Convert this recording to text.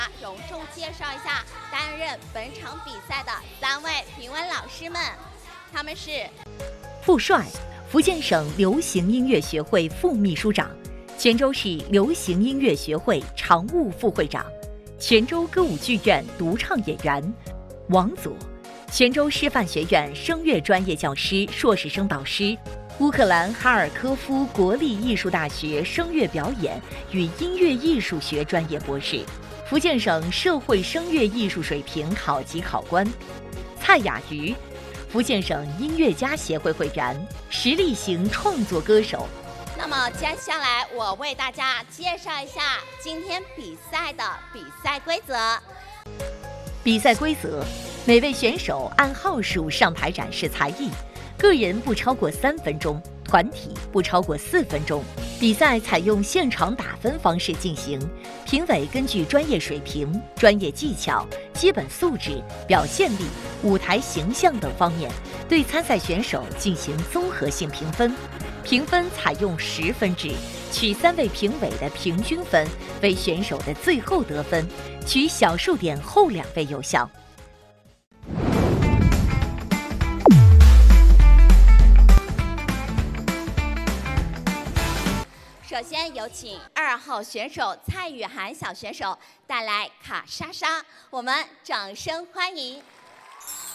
隆重介绍一下担任本场比赛的3位评委老师们，他们是傅帅，福建省流行音乐学会副秘书长，泉州市流行音乐学会常务副会长，泉州歌舞剧院独唱演员王佐，泉州师范学院声乐专业教师、硕士生导师，乌克兰哈尔科夫国立艺术大学声乐表演与音乐艺术学专业博士，福建省社会声乐艺术水平考级考官蔡雅瑜，福建省音乐家协会会员，实力型创作歌手。 那么接下来我为大家介绍一下今天比赛的比赛规则。 比赛规则：每位选手按号数上台展示才艺，个人不超过3分钟，团体不超过4分钟。比赛采用现场打分方式进行，评委根据专业水平、专业技巧、基本素质、表现力、舞台形象等方面，对参赛选手进行综合性评分。评分采用10分制，取3位评委的平均分为选手的最后得分，取小数点后2位有效。 首先有请2号选手蔡雨涵小选手带来卡莎莎，我们掌声欢迎。